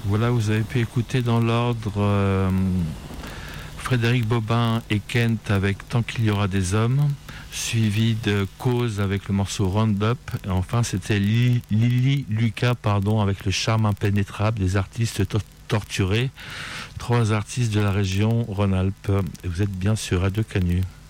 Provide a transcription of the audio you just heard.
Voilà, vous avez pu écouter dans l'ordre Frédéric Bobin et Kent avec Tant qu'il y aura des hommes, suivi de Cause avec le morceau Roundup, et enfin c'était Lily Lucas avec le charme impénétrable des artistes torturés, 3 artistes de la région Rhône-Alpes. Et vous êtes bien sur Radio Canu.